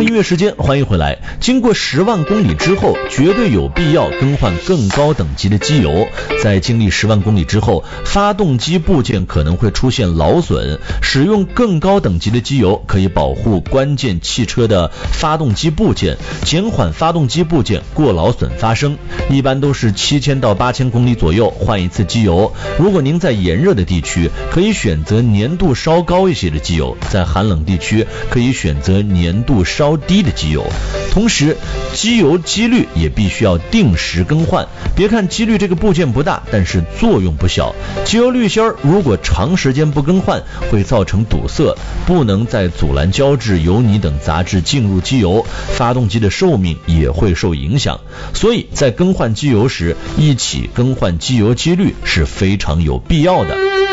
音乐时间，欢迎回来。经过10万公里之后，绝对有必要更换更高等级的机油。在经历10万公里之后，发动机部件可能会出现劳损，使用更高等级的机油可以保护关键汽车的发动机部件，减缓发动机部件过劳损发生。一般都是7000到8000公里左右换一次机油。如果您在炎热的地区，可以选择粘度稍高一些的机油；在寒冷地区，可以选择粘度稍低的机油。同时，机油机滤也必须要定时更换。别看机滤这个部件不大，但是作用不小。机油滤芯如果长时间不更换，会造成堵塞，不能再阻拦胶质、油泥等杂质进入机油，发动机的寿命也会受影响。所以在更换机油时，一起更换机油机滤是非常有必要的。